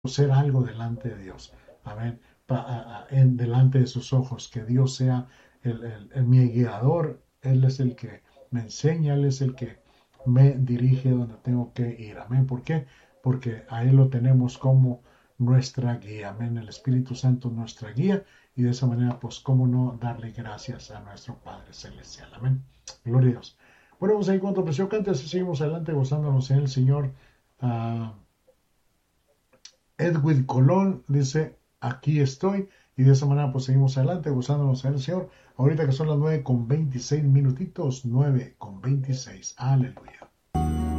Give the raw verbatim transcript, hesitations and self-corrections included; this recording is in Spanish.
ser algo delante de Dios. Amén. Pa- a- a- en, delante de sus ojos, que Dios sea el, el- el- mi guiador. Él es el que me enseña, Él es el que me dirige donde tengo que ir. Amén. ¿Por qué? Porque a Él lo tenemos como nuestra guía. Amén. El Espíritu Santo nuestra guía. Y de esa manera, pues, cómo no darle gracias a nuestro Padre Celestial. Amén. Gloria a Dios. Bueno, vamos a ir con otro precioso cante, así seguimos adelante gozándonos en el Señor. Ah, Edwin Colón dice, aquí estoy. Y de esa manera pues seguimos adelante gozándonos en el Señor. Ahorita que son las nueve con veintiséis minutitos, nueve con veintiséis. Aleluya.